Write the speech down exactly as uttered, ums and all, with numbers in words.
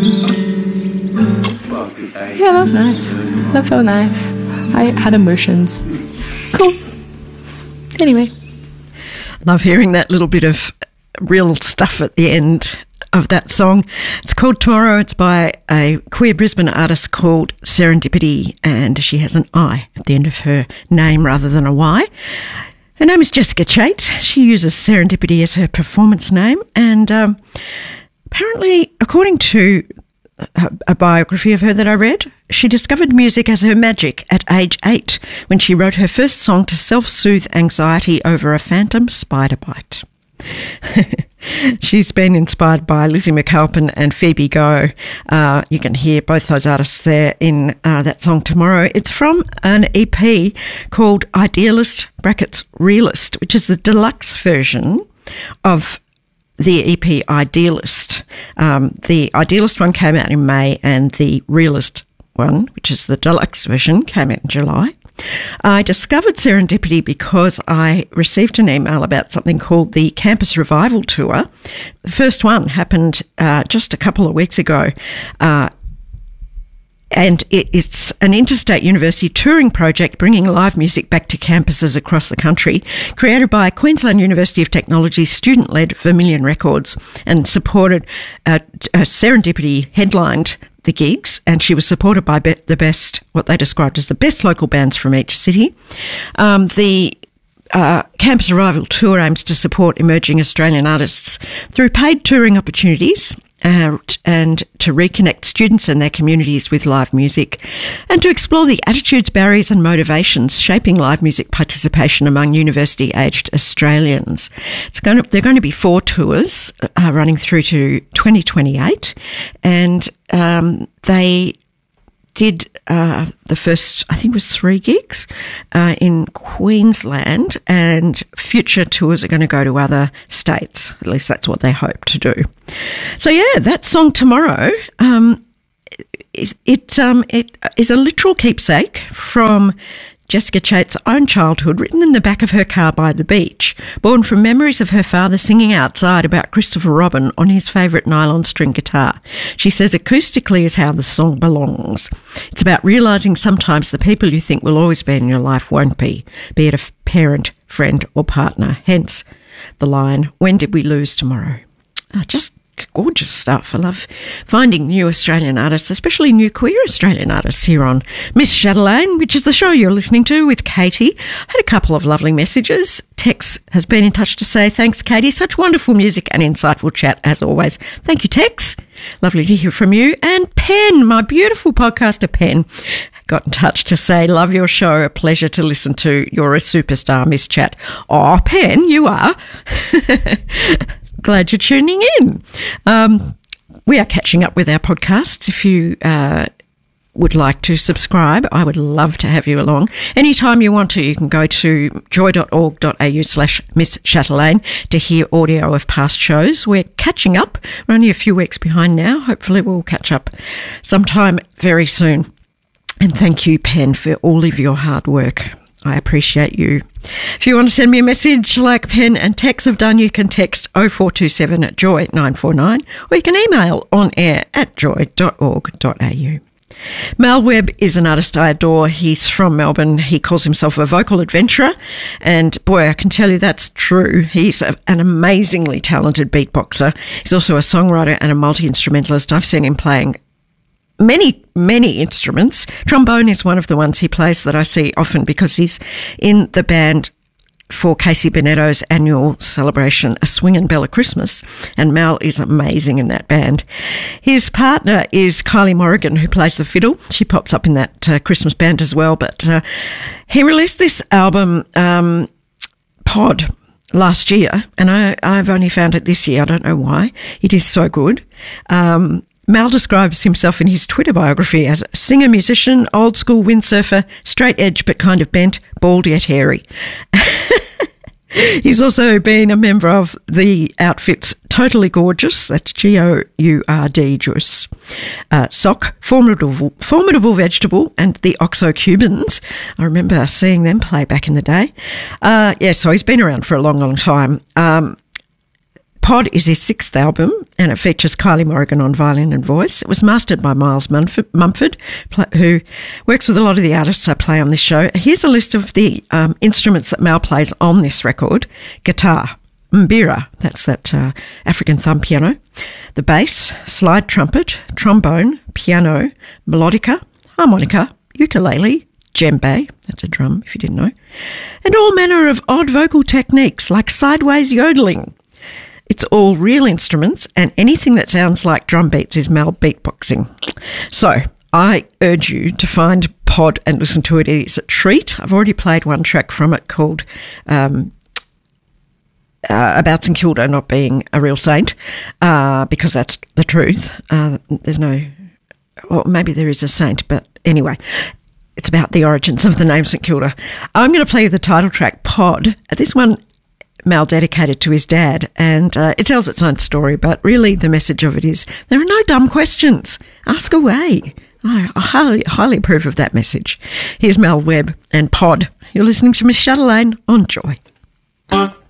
Yeah, that was nice. That felt nice. I had emotions. Cool. Anyway. Love hearing that little bit of real stuff at the end of that song. It's called Tomorrow. It's by a queer Brisbane artist called Serendipity, and she has an I at the end of her name rather than a Y. Her name is Jessica Chait. She uses Serendipity as her performance name, and um, apparently, according to a, a biography of her that I read, she discovered music as her magic at age eight when she wrote her first song to self-soothe anxiety over a phantom spider bite. She's been inspired by Lizzie McAlpin and Phoebe Go. Uh, you can hear both those artists there in uh, that song Tomorrow. It's from an E P called Idealist brackets Realist, which is the deluxe version of the E P Idealist. Um, the Idealist one came out in May, and the Realist one, which is the deluxe version, came out in July. I discovered Serendipity because I received an email about something called the Campus Revival Tour. The first one happened uh, just a couple of weeks ago, uh, and it, it's an interstate university touring project bringing live music back to campuses across the country, created by Queensland University of Technology student-led Vermilion Records, and supported uh, uh, Serendipity headlined the gigs, and she was supported by be- the best, what they described as the best local bands from each city. Um, the uh, Campus Revival Tour aims to support emerging Australian artists through paid touring opportunities uh, and to reconnect students and their communities with live music, and to explore the attitudes, barriers and motivations shaping live music participation among university-aged Australians. It's going to, they're going to be four tours uh, running through to twenty twenty-eight, and um, they did uh, the first, I think it was three gigs uh, in Queensland, and future tours are going to go to other states. At least that's what they hope to do. So yeah, that song Tomorrow, um, it, it, um, it is a literal keepsake from Jessica Chait's own childhood, written in the back of her car by the beach, born from memories of her father singing outside about Christopher Robin on his favourite nylon string guitar. She says acoustically is how the song belongs. It's about realising sometimes the people you think will always be in your life won't be, be it a parent, friend or partner. Hence the line, when did we lose tomorrow? Oh, just gorgeous stuff. I love finding new Australian artists, especially new queer Australian artists, here on Miss Chatelaine, which is the show you're listening to with Katie. I had a couple of lovely messages. Tex has been in touch to say, thanks, Katie. Such wonderful music and insightful chat, as always. Thank you, Tex. Lovely to hear from you. And Pen, my beautiful podcaster Pen, got in touch to say, love your show. A pleasure to listen to. You're a superstar, Miss Chat. Oh, Pen, you are. Glad you're tuning in. Um, we are catching up with our podcasts. If you uh, would like to subscribe, I would love to have you along. Anytime you want to, you can go to joy.org.au slash Miss Chatelaine to hear audio of past shows. We're catching up. We're only a few weeks behind now. Hopefully we'll catch up sometime very soon. And thank you, Pen, for all of your hard work. I appreciate you. If you want to send me a message like Pen and Tex have done, you can text oh four two seven at joy nine four nine, or you can email on air at joy dot org dot a u. Mal Webb is an artist I adore. He's from Melbourne. He calls himself a vocal adventurer, and boy, I can tell you that's true. He's a, an amazingly talented beatboxer. He's also a songwriter and a multi-instrumentalist. I've seen him playing many, many instruments. Trombone is one of the ones he plays that I see often because he's in the band for Casey Bonetto's annual celebration, A Swingin' Bella Christmas, and Mal is amazing in that band. His partner is Kylie Morrigan, who plays the fiddle. She pops up in that uh, Christmas band as well, but uh, he released this album, um, Pod, last year, and I, I've only found it this year. I don't know why. It is so good. Um, Mal describes himself in his Twitter biography as a singer, musician, old school windsurfer, straight edge but kind of bent, bald yet hairy. He's also been a member of the outfits Totally Gorgeous, that's G O U R D, Juice, uh, Sock, Formidable, Formidable Vegetable, and the Oxo Cubans. I remember seeing them play back in the day. Uh, yeah, so he's been around for a long, long time. Um, Pod is his sixth album, and it features Kylie Morrigan on violin and voice. It was mastered by Miles Mumford, who works with a lot of the artists I play on this show. Here's a list of the um, instruments that Mal plays on this record. Guitar, mbira, that's that uh, African thumb piano. The bass, slide trumpet, trombone, piano, melodica, harmonica, ukulele, djembe, that's a drum if you didn't know, and all manner of odd vocal techniques like sideways yodeling. It's all real instruments, and anything that sounds like drum beats is Mal beatboxing. So I urge you to find Pod and listen to it. It's a treat. I've already played one track from it called um, uh, About St Kilda not being a real saint, uh, because that's the truth. Uh, there's no... Well, maybe there is a saint, but anyway, it's about the origins of the name St Kilda. I'm going to play the title track, Pod. This one Mal dedicated to his dad, and uh, it tells its own story, but really the message of it is there are no dumb questions. Ask away. I, I highly, highly approve of that message. Here's Mal Webb and Pod. You're listening to Miss Chatelaine on Joy.